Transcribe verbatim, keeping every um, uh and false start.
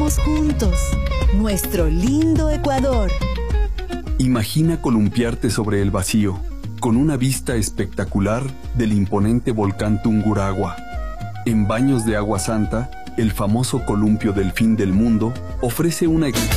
Vamos juntos, nuestro lindo Ecuador. Imagina columpiarte sobre el vacío, con una vista espectacular del imponente volcán Tungurahua. En Baños de Agua Santa, el famoso columpio del fin del mundo ofrece una